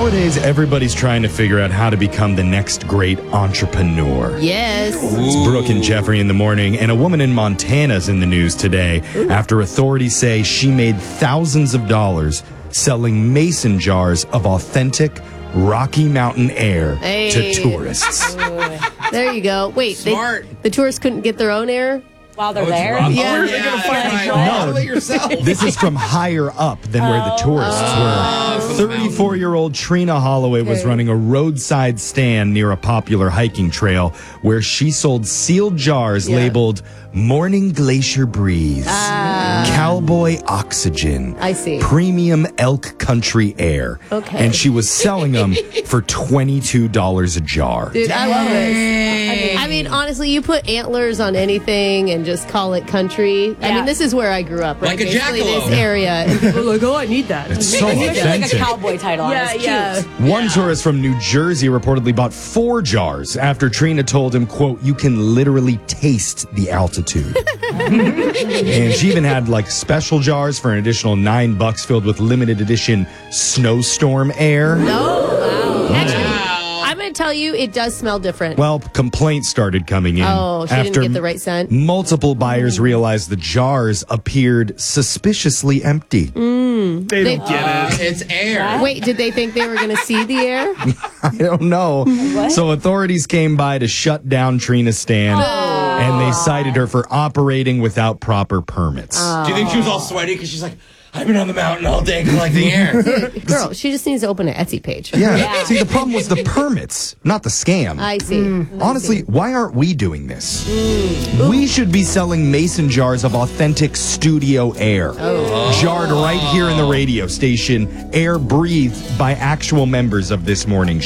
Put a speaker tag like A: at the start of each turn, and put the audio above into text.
A: Nowadays, everybody's trying to figure out how to become the next great entrepreneur.
B: Yes.
A: It's Brooke and Jeffrey in the morning, and a woman in Montana's in the news today after authorities say she made thousands of dollars selling mason jars of authentic Rocky Mountain air to tourists.
B: There you go. Wait,
C: Smart.
B: the tourists couldn't get their own air?
D: While they're there?
B: Yeah.
C: Where's they going to find it?
A: No.
C: it yourself.
A: This is from higher up than where the tourists were. 34-year-old Trina Holloway was running a roadside stand near a popular hiking trail where she sold sealed jars labeled Morning Glacier Breeze, Cowboy Oxygen,
B: I see.
A: Premium Elk Country Air.
B: Okay.
A: And she was selling them for $22 a jar.
B: Dude, I love this. I mean, honestly, you put antlers on anything and just call it country. I mean, this is where I grew up, right?
C: Like a
B: Basically,
C: jackalope.
B: this area. And people are like, oh, I need that.
A: It's so
D: Like a
A: authentic.
D: cowboy title.
B: Yeah,
D: It's
B: yeah.
D: cute.
A: One tourist from New Jersey reportedly bought 4 jars after Trina told him, quote, you can literally taste the altitude. And she even had like special jars for an additional $9 filled with limited edition snowstorm air.
B: Oh, wow. Actually, I'm going to tell you, it does smell different.
A: Well, complaints started coming in.
B: Oh, she didn't get the right scent?
A: Multiple buyers realized the jars appeared suspiciously empty.
E: They don't get it.
C: It's air.
B: Wait, did they think they were going to see the air?
A: I don't know. So authorities came by to shut down Trina's stand, and they cited her for operating without proper permits.
C: Do you think she was all sweaty because she's like, I've been on the mountain all day collecting air?
B: Girl, she just needs to open an Etsy page.
A: Yeah. See, the problem was the permits, not the scam.
B: I see.
A: Honestly, why aren't we doing this? We should be selling mason jars of authentic studio air. Jarred right here in the radio station, air breathed by actual members of This Morning